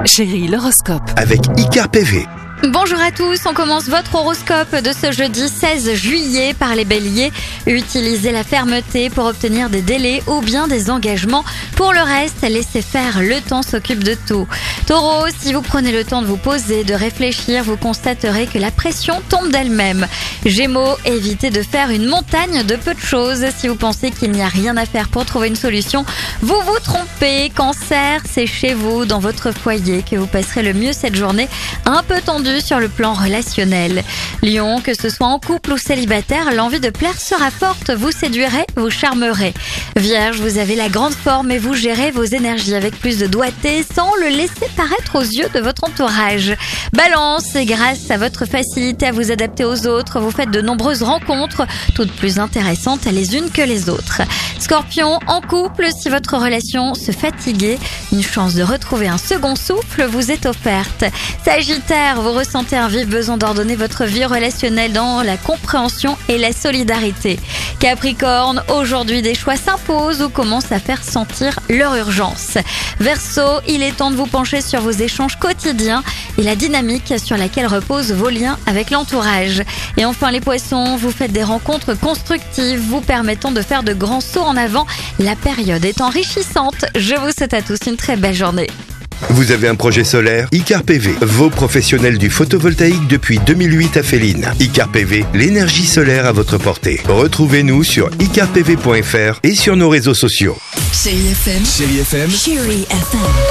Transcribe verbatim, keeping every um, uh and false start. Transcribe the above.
Chérie, l'horoscope. Avec Icar P V. Bonjour à tous, on commence votre horoscope de ce jeudi seize juillet par les béliers. Utilisez la fermeté pour obtenir des délais ou bien des engagements. Pour le reste, laissez faire, le temps s'occupe de tout. Taureau, si vous prenez le temps de vous poser, de réfléchir, vous constaterez que la pression tombe d'elle-même. Gémeaux, évitez de faire une montagne de peu de choses. Si vous pensez qu'il n'y a rien à faire pour trouver une solution, vous vous trompez. Cancer, c'est chez vous, dans votre foyer, que vous passerez le mieux cette journée, un peu tendue sur le plan relationnel. Lion, que ce soit en couple ou célibataire, l'envie de plaire sera forte, vous séduirez, vous charmerez. Vierge, vous avez la grande forme et vous gérez vos énergies avec plus de doigté sans le laisser paraître aux yeux de votre entourage. Balance, grâce à votre facilité à vous adapter aux autres, vous faites de nombreuses rencontres, toutes plus intéressantes les unes que les autres. Scorpion, en couple, si votre relation se fatiguait, une chance de retrouver un second souffle vous est offerte. Sagittaire, vous ressentez un vif besoin d'ordonner votre vie relationnelle dans la compréhension et la solidarité. Capricorne, aujourd'hui des choix s'imposent ou commencent à faire sentir leur urgence. Verseau, il est temps de vous pencher sur vos échanges quotidiens et la dynamique sur laquelle reposent vos liens avec l'entourage. Et enfin les poissons, vous faites des rencontres constructives vous permettant de faire de grands sauts en avant. La période est enrichissante. Je vous souhaite à tous une très belle journée. Vous avez un projet solaire? Icar P V, vos professionnels du photovoltaïque depuis deux mille huit à Féline. Icar P V, l'énergie solaire à votre portée. Retrouvez-nous sur icar p v point f r et sur nos réseaux sociaux. Chérie F M. Chérie F M. Chérie F M.